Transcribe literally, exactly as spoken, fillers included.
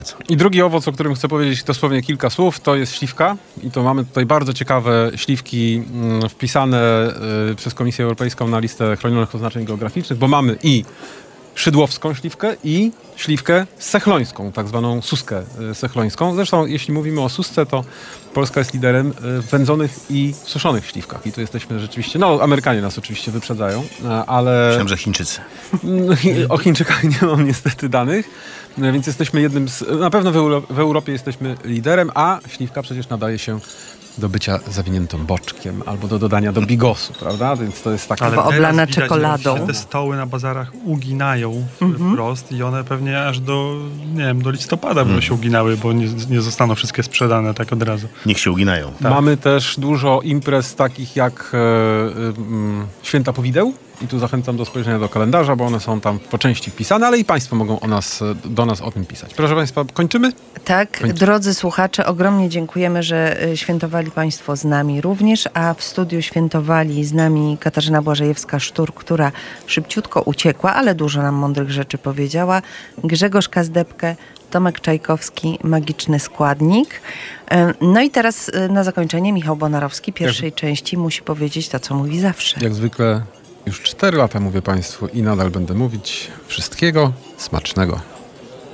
I drugi owoc, o którym chcę powiedzieć dosłownie kilka słów, to jest śliwka. I to mamy tutaj bardzo ciekawe śliwki mm, wpisane y, przez Komisję Europejską na listę chronionych oznaczeń geograficznych, bo mamy i szydłowską śliwkę i śliwkę sechlońską, tak zwaną suskę y, sechlońską. Zresztą jeśli mówimy o susce, to Polska jest liderem y, w wędzonych i suszonych śliwkach. I tu jesteśmy rzeczywiście, no Amerykanie nas oczywiście wyprzedzają, a, ale... Myślałem, że Chińczycy. O Chińczykach nie mam niestety danych, no, więc jesteśmy jednym z... Na pewno w, Euro, w Europie jesteśmy liderem, a śliwka przecież nadaje się do bycia zawiniętą boczkiem albo do dodania do bigosu, prawda? Więc to jest takie... Ale oblana widać, czekoladą. że te stoły na bazarach uginają Mhm. wprost i one pewnie aż do, nie wiem, do listopada będą się uginały, bo nie, nie zostaną wszystkie sprzedane tak od razu. Niech się uginają. Tak. Mamy też dużo imprez takich jak e, e, Święta Powideł. I tu zachęcam do spojrzenia do kalendarza, bo one są tam po części wpisane, ale i Państwo mogą o nas, do nas o tym pisać. Proszę Państwa, kończymy? Tak, Kończy. drodzy słuchacze, ogromnie dziękujemy, że y, świętowali Państwo z nami również, a w studiu świętowali z nami Katarzyna Błażejewska-Sztur, która szybciutko uciekła, ale dużo nam mądrych rzeczy powiedziała, Grzegorz Kazdebke, Tomek Czajkowski, Magiczny Składnik. Y, No i teraz y, na zakończenie Michał Bonarowski pierwszej Jak- części musi powiedzieć to, co mówi zawsze. Jak zwykle już cztery lata mówię Państwu i nadal będę mówić wszystkiego smacznego.